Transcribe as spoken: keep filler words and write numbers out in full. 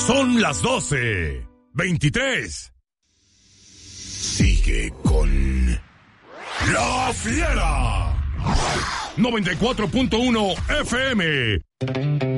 Son las doce, veintitrés. Sigue con La Fiera. noventa y cuatro punto uno F M.